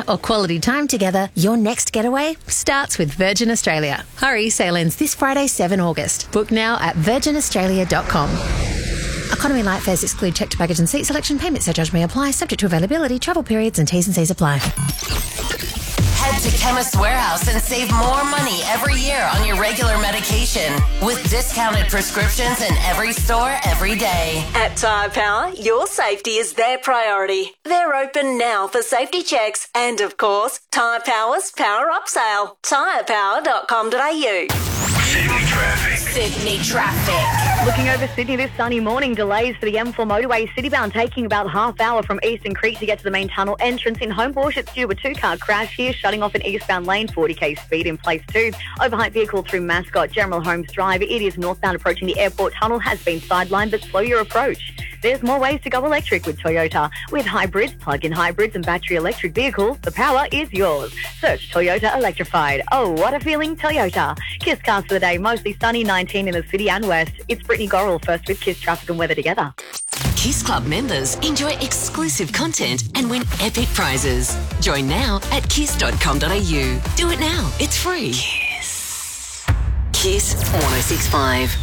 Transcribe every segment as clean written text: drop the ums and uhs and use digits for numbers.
or quality time together, your next getaway starts with Virgin Australia. Hurry, sale ends this Friday, 7 August. Book now at virginaustralia.com. Economy light fares exclude checked baggage and seat selection. Payment surcharge may apply, subject to availability, travel periods and T's and C's apply. Head to Chemist Warehouse and save more money every year on your regular medication with discounted prescriptions in every store every day. At Tyre Power, your safety is their priority. They're open now for safety checks and, of course, Tyre Power's Power Up Sale. tyrepower.com.au. Sydney traffic. Looking over Sydney this sunny morning, delays for the M4 motorway citybound taking about half hour from Eastern Creek to get to the main tunnel entrance. In Homebush, it's due a two-car crash here, shutting off an eastbound lane, 40k speed in place too. Overheight vehicle through Mascot, General Holmes Drive. It is northbound approaching the airport tunnel, has been sidelined, but slow your approach. There's more ways to go electric with Toyota. With hybrids, plug-in hybrids and battery electric vehicles, the power is yours. Search Toyota Electrified. Oh, what a feeling, Toyota. Kiss cast for the day, mostly sunny, 19 in the city and west. It's Brittany Gorrell, first with Kiss Traffic and Weather together. Kiss Club members enjoy exclusive content and win epic prizes. Join now at kiss.com.au. Do it now. It's free. Kiss 106.5.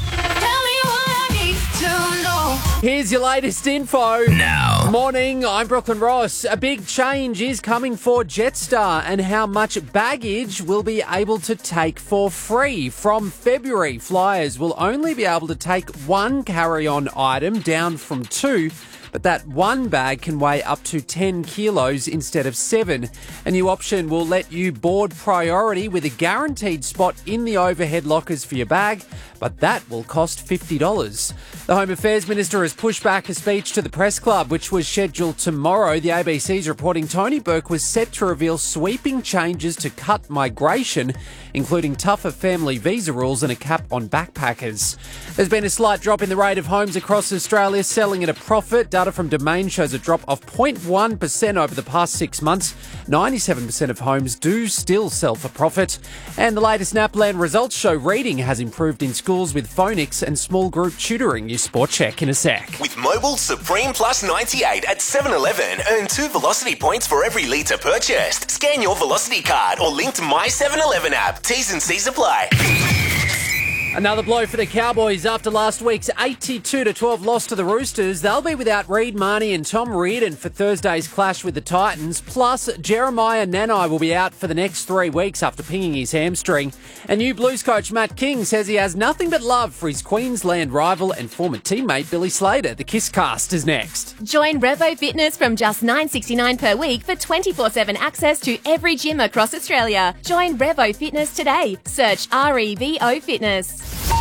Here's your latest info. Now. Morning, I'm Brooklyn Ross. A big change is coming for Jetstar and how much baggage we'll be able to take for free. From February, flyers will only be able to take one carry-on item down from 2, but that one bag can weigh up to 10 kilos instead of 7. A new option will let you board priority with a guaranteed spot in the overhead lockers for your bag, but that will cost $50. The Home Affairs Minister has pushed back a speech to the Press Club, which was scheduled tomorrow. The ABC's reporting Tony Burke was set to reveal sweeping changes to cut migration, including tougher family visa rules and a cap on backpackers. There's been a slight drop in the rate of homes across Australia selling at a profit. Data from Domain shows a drop of 0.1% over the past 6 months. 97% of homes do still sell for profit. And the latest NAPLAN results show reading has improved in schools with phonics and small group tutoring. Your sport check in a sec. With Mobil Supreme Plus 98 at 7-Eleven, earn 2 Velocity points for every litre purchased. Scan your Velocity card or link to My 7-Eleven app. T's and C's apply. Another blow for the Cowboys after last week's 82-12 loss to the Roosters. They'll be without Reid Marnie and Tom Reardon for Thursday's clash with the Titans. Plus, Jeremiah Nanai will be out for the next 3 weeks after pinging his hamstring. And new Blues coach Matt King says he has nothing but love for his Queensland rival and former teammate Billy Slater. The Kiss Cast is next. Join Revo Fitness from just $9.69 per week for 24/7 access to every gym across Australia. Join Revo Fitness today. Search REVO Fitness.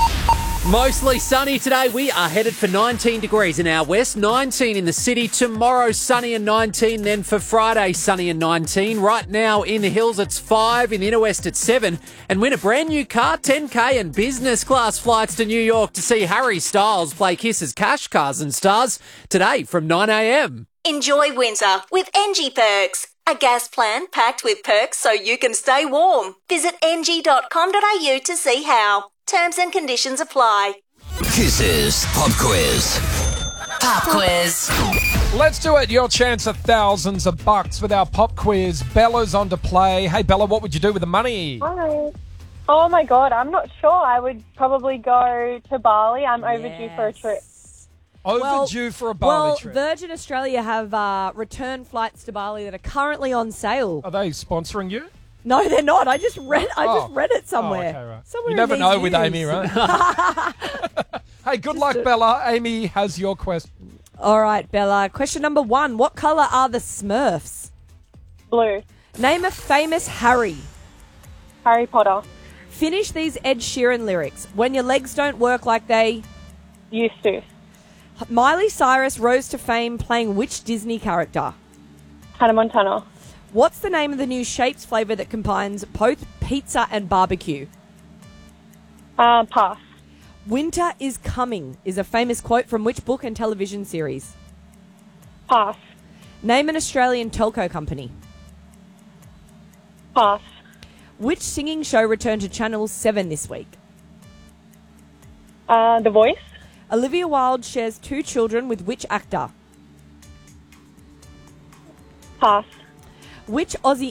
Mostly sunny today. We are headed for 19 degrees in our west, 19 in the city. Tomorrow, sunny and 19. Then for Friday, sunny and 19. Right now in the hills, it's 5. In the inner west, it's 7. And win a brand new car, 10K and business class flights to New York to see Harry Styles play Kiss's Cash Cars and Stars today from 9 a.m. Enjoy winter with NG Perks. A gas plan packed with perks so you can stay warm. Visit ng.com.au to see how. Terms and conditions apply. Kisses Pop Quiz. Pop quiz. Let's do it. Your chance of thousands of bucks with our pop quiz. Bella's on to play. Hey, Bella, what would you do with the money? Hi. Oh, my God. I'm not sure. I would probably go to Bali. I'm overdue for a trip. Overdue for a Bali trip. Virgin Australia have return flights to Bali that are currently on sale. Are they sponsoring you? No, they're not. I just read it somewhere. Okay, right. Somewhere You never in know these with years. Amy, right? Hey, good luck, Bella. Amy has your question. All right, Bella. Question number 1. What colour are the Smurfs? Blue. Name a famous Harry. Harry Potter. Finish these Ed Sheeran lyrics. When your legs don't work like they... Used to. Miley Cyrus rose to fame playing which Disney character? Hannah Montana. What's the name of the new Shapes flavour that combines both pizza and barbecue? Pass. Winter is coming is a famous quote from which book and television series? Pass. Name an Australian telco company. Pass. Which singing show returned to Channel 7 this week? The Voice. Olivia Wilde shares 2 children with which actor? Pass. Which Aussie